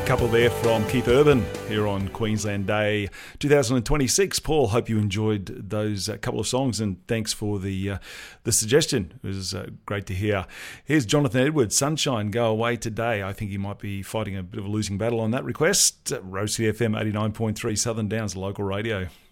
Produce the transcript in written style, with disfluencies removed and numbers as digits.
couple there from Keith Urban here on Queensland Day 2026. Paul, hope you enjoyed those couple of songs, and thanks for the suggestion. It was great to hear. Here's Jonathan Edwards, Sunshine, Go Away Today. I think he might be fighting a bit of a losing battle on that request. Rose FM 89.3 Southern Downs local radio.